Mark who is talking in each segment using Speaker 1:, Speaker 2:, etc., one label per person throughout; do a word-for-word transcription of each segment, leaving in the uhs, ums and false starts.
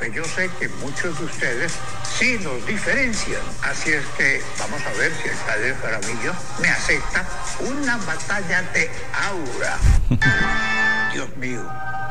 Speaker 1: porque yo sé que muchos de ustedes sí los diferencian. Así es que vamos a ver si el padre Jaramillo me acepta una batalla de aura. Dios mío.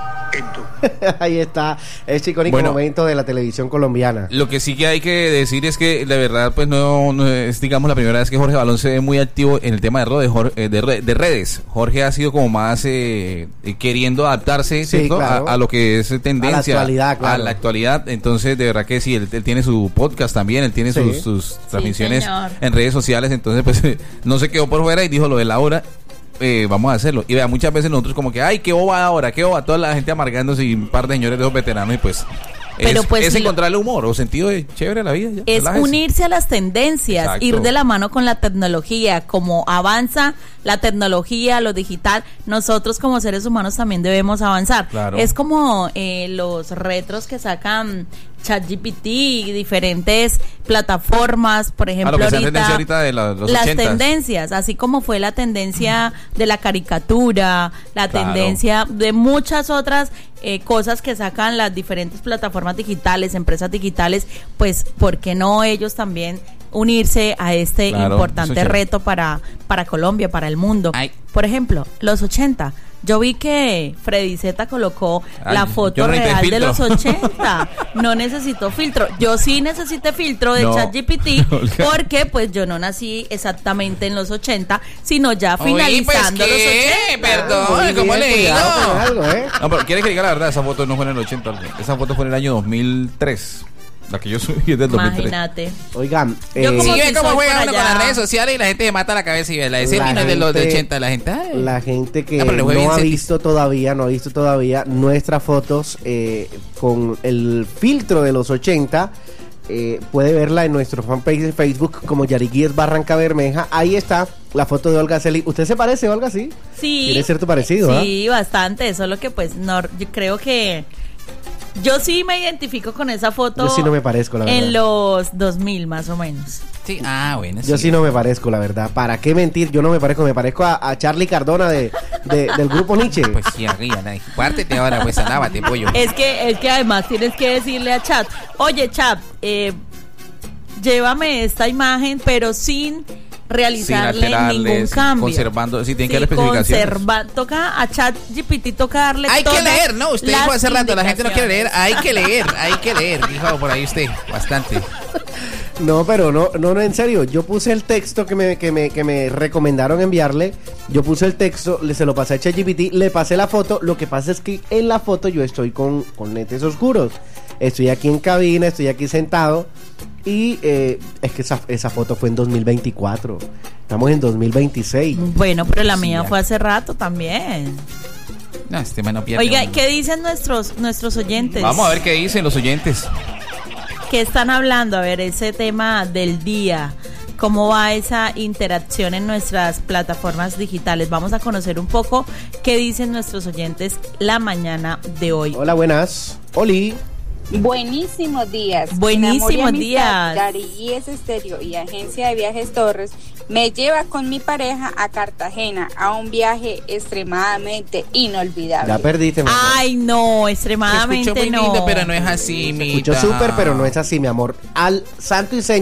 Speaker 2: Ahí está ese icónico
Speaker 3: bueno,
Speaker 2: momento de la televisión colombiana.
Speaker 3: Lo que sí que hay que decir es que la verdad pues no, no es, digamos, la primera vez que Jorge Balón se ve muy activo en el tema de, redes. Jorge, de, red, de redes. Jorge ha sido como más eh, queriendo adaptarse, sí, claro, a, a lo que es tendencia,
Speaker 2: a la actualidad, claro.
Speaker 3: a la actualidad. Entonces de verdad que sí, él, él tiene su podcast también, él tiene sí. sus, sus transmisiones sí, en redes sociales. Entonces pues no se quedó por fuera y dijo lo de la hora. Eh, vamos a hacerlo. Y vea, muchas veces nosotros como que, ay, qué boba ahora, qué boba, toda la gente amargándose y un par de señores de los veteranos y pues...
Speaker 4: Pero
Speaker 3: es,
Speaker 4: pues
Speaker 3: es
Speaker 4: si
Speaker 3: encontrarle humor o sentido de chévere a la vida. Ya,
Speaker 4: es
Speaker 3: relájese.
Speaker 4: Unirse a las tendencias,
Speaker 3: exacto,
Speaker 4: ir de la mano con la tecnología. Como avanza la tecnología, lo digital, nosotros como seres humanos también debemos avanzar.
Speaker 3: Claro.
Speaker 4: Es como eh, los retros que sacan ChatGPT y diferentes plataformas, por ejemplo,
Speaker 3: a lo que
Speaker 4: ahorita,
Speaker 3: tendencia ahorita de la, los
Speaker 4: las
Speaker 3: ochentas.
Speaker 4: Tendencias, así como fue la tendencia de la caricatura, la
Speaker 3: claro.
Speaker 4: tendencia de muchas otras eh, cosas que sacan las diferentes plataformas digitales, empresas digitales, pues ¿por qué no ellos también unirse a este claro, importante reto para, para Colombia, para el mundo? Ay. Por ejemplo, los ochenta. Yo vi que Freddy Zeta colocó Ay, la foto no real de los ochenta. No necesito filtro. Yo sí necesité filtro de no, ChatGPT porque pues yo no nací exactamente en los ochenta, sino ya finalizando
Speaker 3: Uy, pues,
Speaker 4: los ochenta.
Speaker 3: Perdón, ¿cómo le digo?
Speaker 2: Algo, ¿eh?
Speaker 3: No, pero quiere que diga la verdad, esa foto no fue en el ochenta, esa foto fue en el año dos mil tres. La que yo subí es del dos mil tres.
Speaker 4: Imagínate.
Speaker 2: Oigan,
Speaker 3: eh, yo como sí, si cómo juega uno con las redes sociales y la gente se mata la cabeza y ve la ese vino de los de ochenta, la gente. Ay.
Speaker 2: La gente que no, no ha visto todavía, no ha visto todavía nuestras fotos eh, con el filtro de los ochenta. Eh, puede verla en nuestro fanpage de Facebook como Yariquíes Barranca Bermeja. Ahí está la foto de Olga Celi. ¿Usted se parece, Olga? Sí.
Speaker 4: Sí.
Speaker 2: Tiene cierto parecido.
Speaker 4: Sí,
Speaker 2: ¿eh?
Speaker 4: bastante. Solo que pues no, yo creo que yo sí me identifico con esa foto.
Speaker 2: Yo sí no me parezco, la verdad.
Speaker 4: En los dos mil más o menos.
Speaker 3: Sí, ah, bueno.
Speaker 2: Yo sí. sí no me parezco, la verdad. ¿Para qué mentir? Yo no me parezco, me parezco a, a Charlie Cardona de, de, del grupo Nietzsche.
Speaker 3: Pues sí, arriba, pártete ahora, pues alábate, pollo.
Speaker 4: Es que, es que además tienes que decirle a Chat, oye Chat, eh, llévame esta imagen, pero sin realizarle ningún cambio,
Speaker 3: conservando, si tienen
Speaker 4: sí,
Speaker 3: que dar especificaciones.
Speaker 4: Conserva, toca a ChatGPT, toca darle
Speaker 3: hay que leer, ¿no? Usted dijo hace rato, la gente no quiere leer, hay que leer, hay que leer, dijo por ahí usted, bastante.
Speaker 2: No, pero no, no, no, en serio, yo puse el texto que me, que me, que me recomendaron enviarle, yo puse el texto, le, se lo pasé a ChatGPT, le pasé la foto, lo que pasa es que en la foto yo estoy con, con lentes oscuros, estoy aquí en cabina, estoy aquí sentado, y eh, es que esa, esa foto fue en dos mil veinticuatro, estamos en dos mil veintiséis.
Speaker 4: Bueno, pero la mía sí, fue hace rato también.
Speaker 3: No, este man no pierde.
Speaker 4: Oiga,
Speaker 3: uno.
Speaker 4: ¿qué dicen nuestros, nuestros oyentes?
Speaker 3: Vamos a ver qué dicen los oyentes.
Speaker 4: ¿Qué están hablando? A ver, ese tema del día. ¿Cómo va esa interacción en nuestras plataformas digitales? Vamos a conocer un poco qué dicen nuestros oyentes la mañana de hoy.
Speaker 2: Hola, buenas. Oli.
Speaker 5: Buenísimos días.
Speaker 4: Buenísimos días.
Speaker 5: Yariquíes Estéreo y Agencia de Viajes Torres me lleva con mi pareja a Cartagena a un viaje extremadamente inolvidable.
Speaker 2: Ya perdiste, mi amor.
Speaker 4: Ay, no, extremadamente
Speaker 3: muy
Speaker 4: no.
Speaker 3: lindo, pero no es así, mi.
Speaker 2: Escucho súper, pero no es así, mi amor. Al santo y seña